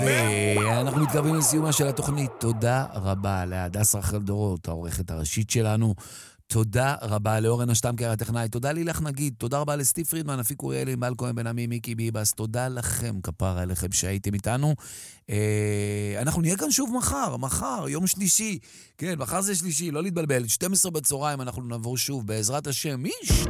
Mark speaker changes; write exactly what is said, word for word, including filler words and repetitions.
Speaker 1: ואנחנו מתקרבים לסיומה של התוכנית. תודה רבה להדס רחל דורות, העורכת הראשית שלנו. תודה רבה לאורן השטמקר הטכנאי, תודה לילך נגיד, תודה רבה לסטיב פרידמן, אפיק אוריאלי, מל כהן בן עמי, מיקי ביבס, תודה לכם, כפרה אליכם שהייתם איתנו. אה, אנחנו נהיה כאן שוב מחר, מחר, יום שלישי, כן, מחר זה שלישי, לא להתבלבל, שתים עשרה בצהריים אנחנו נעבור שוב, בעזרת השם, איש!